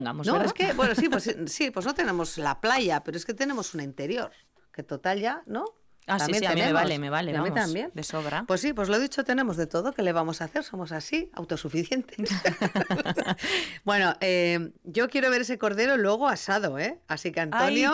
Vamos, No, ¿verdad? es que, bueno, sí, pues no tenemos la playa, pero es que tenemos una interior, que total ya, ¿no? Ah, sí, También sí, a mí tenemos. me vale, Y a mí vamos, también. de sobra. Pues sí, pues lo he dicho, tenemos de todo. ¿Qué le vamos a hacer? Somos así, autosuficientes. Bueno, yo quiero ver ese cordero luego asado, ¿eh? Así que, Ay, Antonio...